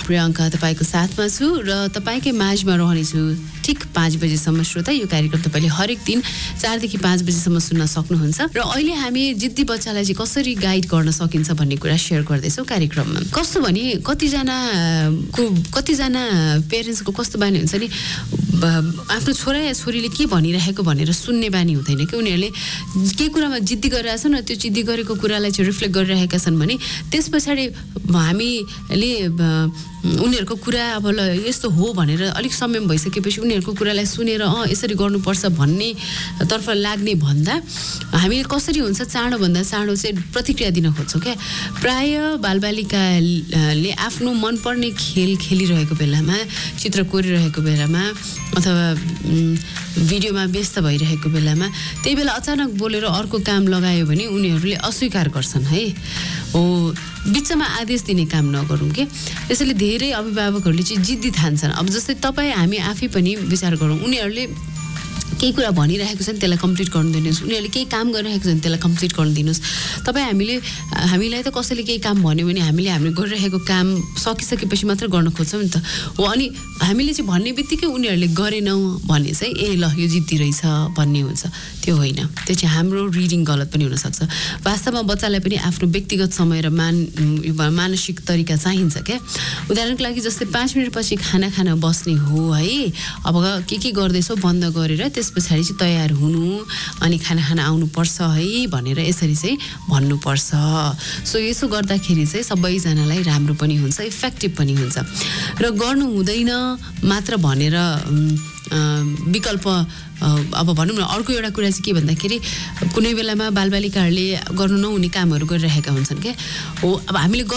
प्रियङ्का तपाईको साथमा छु र तपाईकै माझमा रहनेछु ठीक 5 बजेसम्म। श्रोता, यो कार्यक्रम तपाईले हरेक दिन 4 देखि 5 बजेसम्म सुन्न सक्नुहुन्छ र अहिले हामी जिद्दी बच्चालाई चाहिँ कसरी गाइड गर्न सकिन्छ भन्ने कुरा शेयर गर्दैछौँ कार्यक्रममा। कस्तो भने कतिजना पेरेन्ट्सको कस्तो बानी हुन्छ नि, आफ्नो छोरा या छोरीले के भनिरहेको भनेर सुन्ने बानी हुँदैन कि। उनीहरूले के कुरामा जिद्दी गरिरहेछन् र त्यो जिद्दी गरेको कुरालाई चाहिँ रिफ्लेक्ट गरिरहेका छन् भने त्यस पछाडि हामीले उनीहरूको कुरा अब यस्तो हो भनेर अलिक समय भइसकेपछि उनीहरूको कुरालाई सुनेर यसरी गर्नुपर्छ भन्ने तर्फ लाग्ने भन्दा हामीले कसरी हुन्छ चाँडोभन्दा चाँडो चाहिँ प्रतिक्रिया दिन खोज्छौँ क्या। प्राय बालबालिकाले आफ्नो मनपर्ने खेल खेलिरहेको बेलामा, चित्र कोरिरहेको बेलामा अथवा भिडियोमा व्यस्त भइरहेको बेलामा त्यही बेला अचानक बोलेर अर्को काम लगायो भने उनीहरूले अस्वीकार गर्छन् है। हो, बिचमा आदेश दिने काम नगरौँ के। त्यसैले धेरै अभिभावकहरूले चाहिँ जिद्दी ठान्छन्। अब जस्तै हामी आफै पनि विचार गरौँ, उनीहरूले केही कुरा भनिरहेको छ नि त्यसलाई कम्प्लिट गर्नु दिनुहोस्, उनीहरूले केही काम गरिरहेको छ भने त्यसलाई कम्प्लिट गर्नु दिनुहोस्। हामीलाई त कसैले केही काम भन्यो भने हामीले गरिरहेको काम सकिसकेपछि मात्र गर्न खोज्छौँ नि त हो। अनि हामीले चाहिँ भन्ने बित्तिकै उनीहरूले गरेनौँ भने चाहिँ ल यो जिद्दी रहेछ भन्ने हुन्छ। त्यो होइन, त्यो चाहिँ हाम्रो रिडिङ गलत पनि हुनसक्छ। वास्तवमा बच्चालाई पनि आफ्नो व्यक्तिगत समय र मानसिक तरिका चाहिन्छ क्या। उदाहरणको लागि जस्तै 5 मिनटपछि खाना खान बस्ने हो है, अब के गर्दैछौ बन्द गरेर त्यस पछाडि चाहिँ तयार हुनु अनि खाना खान आउनुपर्छ है भनेर यसरी चाहिँ भन्नुपर्छ। सो यसो गर्दाखेरि चाहिँ सबैजनालाई राम्रो पनि हुन्छ, इफेक्टिभ पनि हुन्छ। र गर्नु हुँदैन मात्र भनेर विकल्प अब भनौँ न अर्को एउटा कुरा चाहिँ के भन्दाखेरि कुनै बेलामा बालबालिकाहरूले गर्नु नहुने कामहरू गरिरहेका हुन्छन् क्या। हो, अब हामीले